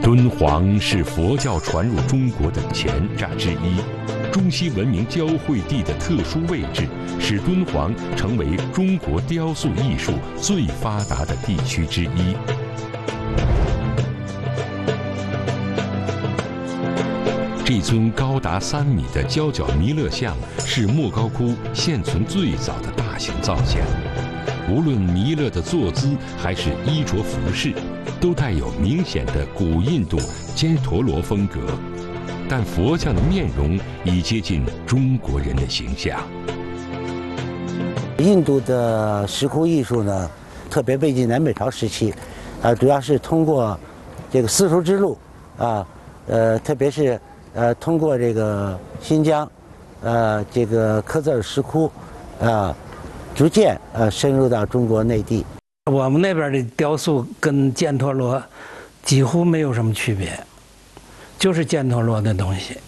敦煌是佛教传入中国的前站之一，中西文明交汇地的特殊位置，使敦煌成为中国雕塑艺术最发达的地区之一。这尊高达3米的焦角弥勒像是莫高窟现存最早的大型造像。无论弥勒的坐姿还是衣着服饰，都带有明显的古印度犍陀罗风格，但佛像的面容已接近中国人的形象。 印度的石窟艺术呢，特别魏晋南北朝时期，主要是通过这个丝绸之路，特别是通过这个新疆，这个科泽尔石窟，逐渐深入到中国内地。 我们那边的雕塑跟犍陀罗几乎没有什么区别，就是犍陀罗的东西。